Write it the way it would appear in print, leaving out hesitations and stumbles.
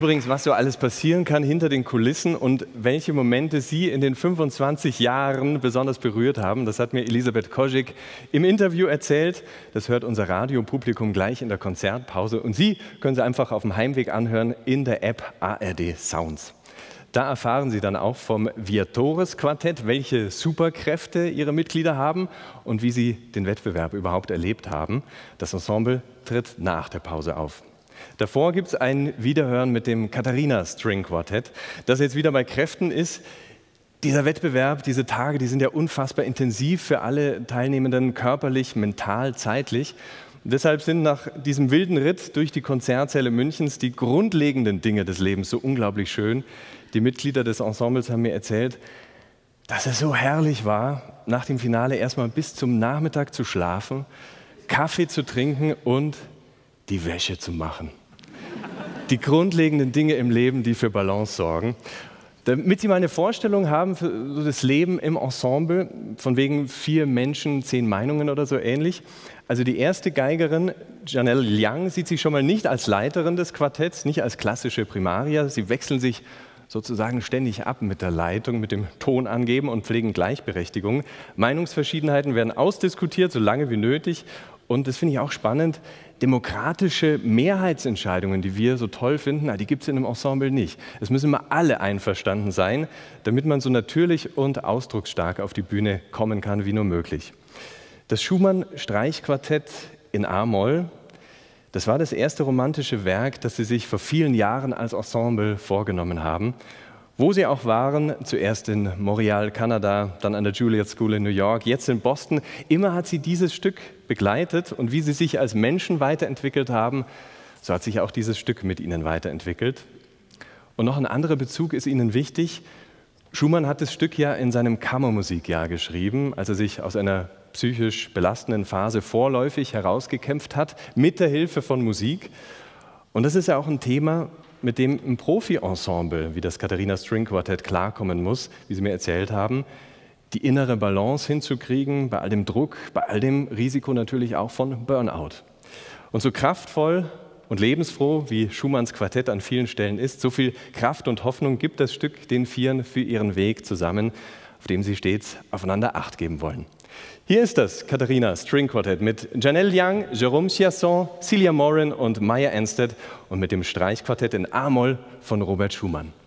Übrigens, was so alles passieren kann hinter den Kulissen und welche Momente Sie in den 25 Jahren besonders berührt haben, das hat mir Elisabeth Kozik im Interview erzählt. Das hört unser Radiopublikum gleich in der Konzertpause. Und Sie können sie einfach auf dem Heimweg anhören in der App ARD Sounds. Da erfahren Sie dann auch vom Viatores Quartett, welche Superkräfte ihre Mitglieder haben und wie sie den Wettbewerb überhaupt erlebt haben. Das Ensemble tritt nach der Pause auf. Davor gibt es ein Wiederhören mit dem Katharina String Quartett, das jetzt wieder bei Kräften ist. Dieser Wettbewerb, diese Tage, die sind ja unfassbar intensiv für alle Teilnehmenden, körperlich, mental, zeitlich. Und deshalb sind nach diesem wilden Ritt durch die Konzertsäle Münchens die grundlegenden Dinge des Lebens so unglaublich schön. Die Mitglieder des Ensembles haben mir erzählt, dass es so herrlich war, nach dem Finale erstmal bis zum Nachmittag zu schlafen, Kaffee zu trinken und die Wäsche zu machen. Die grundlegenden Dinge im Leben, die für Balance sorgen. Damit Sie mal eine Vorstellung haben für das Leben im Ensemble, von wegen 4 Menschen, 10 Meinungen oder so ähnlich. Also die erste Geigerin, Janelle Liang, sieht sich schon mal nicht als Leiterin des Quartetts, nicht als klassische Primaria. Sie wechseln sich sozusagen ständig ab mit der Leitung, mit dem Ton angeben und pflegen Gleichberechtigung. Meinungsverschiedenheiten werden ausdiskutiert, so lange wie nötig. Und das finde ich auch spannend, demokratische Mehrheitsentscheidungen, die wir so toll finden, die gibt es in einem Ensemble nicht. Es müssen immer alle einverstanden sein, damit man so natürlich und ausdrucksstark auf die Bühne kommen kann, wie nur möglich. Das Schumann-Streichquartett in A-Moll, das war das erste romantische Werk, das sie sich vor vielen Jahren als Ensemble vorgenommen haben. Wo sie auch waren, zuerst in Montreal, Kanada, dann an der Juilliard School in New York, jetzt in Boston, immer hat sie dieses Stück begleitet und wie sie sich als Menschen weiterentwickelt haben, so hat sich auch dieses Stück mit ihnen weiterentwickelt. Und noch ein anderer Bezug ist ihnen wichtig. Schumann hat das Stück ja in seinem Kammermusikjahr geschrieben, als er sich aus einer psychisch belastenden Phase vorläufig herausgekämpft hat, mit der Hilfe von Musik. Und das ist ja auch ein Thema, mit dem ein Profi-Ensemble wie das Katharina String Quartett klarkommen muss, wie Sie mir erzählt haben, die innere Balance hinzukriegen, bei all dem Druck, bei all dem Risiko natürlich auch von Burnout. Und so kraftvoll und lebensfroh, wie Schumanns Quartett an vielen Stellen ist, so viel Kraft und Hoffnung gibt das Stück den Vieren für ihren Weg zusammen, auf dem sie stets aufeinander Acht geben wollen. Hier ist das Katharina String Quartett mit Janelle Liang, Jérôme Chiasson, Celia Morin und Maya Anstead und mit dem Streichquartett in A-Moll von Robert Schumann.